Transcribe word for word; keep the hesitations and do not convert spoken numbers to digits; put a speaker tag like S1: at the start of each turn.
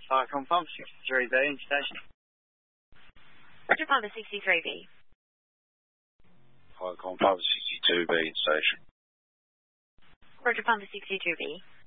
S1: Fire Comm Pump sixty-three B in station.
S2: Roger, Pump sixty-three B.
S3: Fire Comm Pump sixty-two B in station.
S2: Roger, Pump sixty-two B.